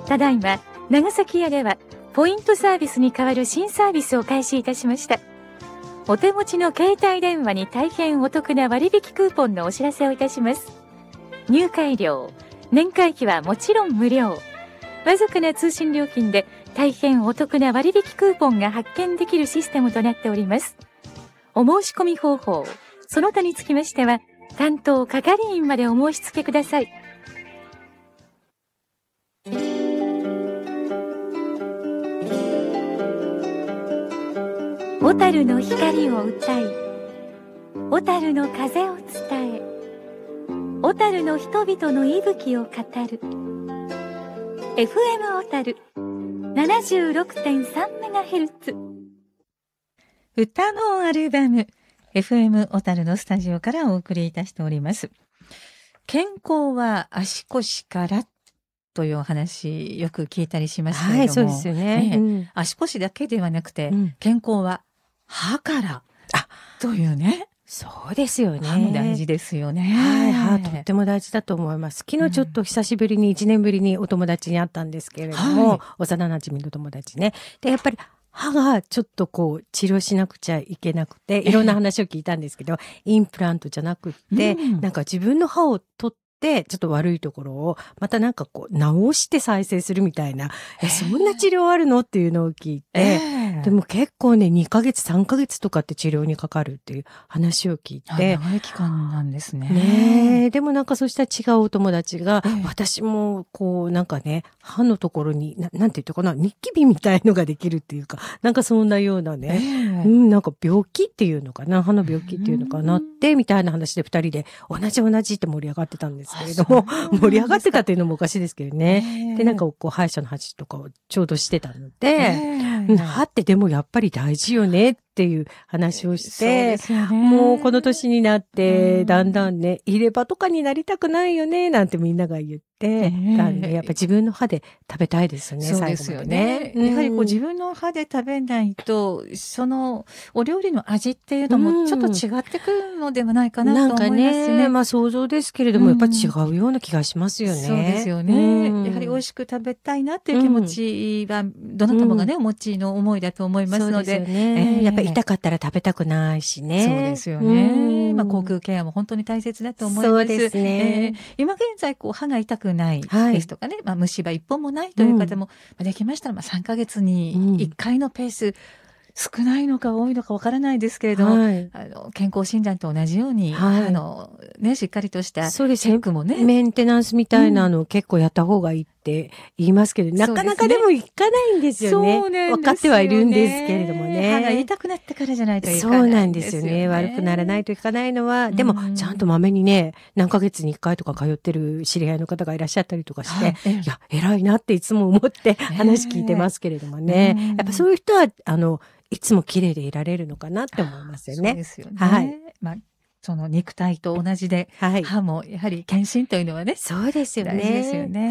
ただいま長崎屋ではポイントサービスに代わる新サービスを開始いたしました。お手持ちの携帯電話に大変お得な割引クーポンのお知らせをいたします。入会料、年会費はもちろん無料。わずかな通信料金で大変お得な割引クーポンが発見できるシステムとなっております。お申し込み方法、その他につきましては担当係員までお申し付けください。小樽の光を歌い、小樽の風を伝え、小樽の人々の息吹を語る FM 小樽 76.3MHz 歌のアルバム FM 小樽のスタジオからお送りいたしております。健康は足腰からというお話よく聞いたりしますけれども、 そうですよね。 足腰だけではなくて、健康は歯からというね。 そうですよね。 歯も大事ですよね。 歯とっても大事だと思います。昨日ちょっと久しぶりに、1年ぶりにお友達に会ったんですけれども、幼馴染の友達ね。で、やっぱり歯がちょっと治療しなくちゃいけなくて、いろんな話を聞いたんですけど、インプラントじゃなくって、なんか自分の歯を取って、ちょっと悪いところをまたなんか直して再生するみたいな、そんな治療あるのっていうのを聞いて、でも結構ね、2ヶ月3ヶ月とかって治療にかかるっていう話を聞いて、 長い期間なんですね。 ねえ、でもなんかそうした違うお友達が、私もなんかね、歯のところになんて言うかな、ニキビみたいのができるっていうか、なんかそんなようなね、なんか病気っていうのかな、歯の病気っていうのかなってみたいな話で2人で同じって盛り上がってたんですけれども、盛り上がってたっていうのもおかしいですけどね。で、なんか歯医者の話とかをちょうどしてたので、歯ってでもやっぱり大事よねっていう話をして、もうこの年になってだんだんね、入れ歯とかになりたくないよねなんてみんなが言って、やっぱ自分の歯で食べたいですよね。 そうですよね。やはり自分の歯で食べないと、そのお料理の味っていうのもちょっと違ってくるのではないかなと思いますね。 まあ想像ですけれども、やっぱり違うような気がしますよね。 そうですよね。やはり美味しく食べたいなっていう気持ちは、どなたもがね、お持ちの思いだと思いますので、 やっぱり痛かったら食べたくないしね。 そうですよね。口腔ケアも本当に大切だと思います。 そうですね。 今現在歯が痛くないですとかね、虫歯一本もないという方も、できましたら3ヶ月に1回のペース、少ないのか多いのかわからないですけれども、健康診断と同じように、しっかりとしたチェックもね。 メンテナンスみたいなの結構やった方がいいって言いますけど、なかなかでもいかないんですよね。分かってはいるんですけれどもね。 歯が痛くなってからじゃないといかない。 そうなんですよね。悪くならないといかないのは、でもちゃんとまめにね、何ヶ月に1回とか通ってる知り合いの方がいらっしゃったりとかして、いや、偉いなっていつも思って話聞いてますけれどもね。やっぱそういう人は、いつも綺麗でいられるのかなって思いますよね。 そうですよね。その肉体と同じで、歯もやはり検診というのはね。 そうですよね。 大事ですよね。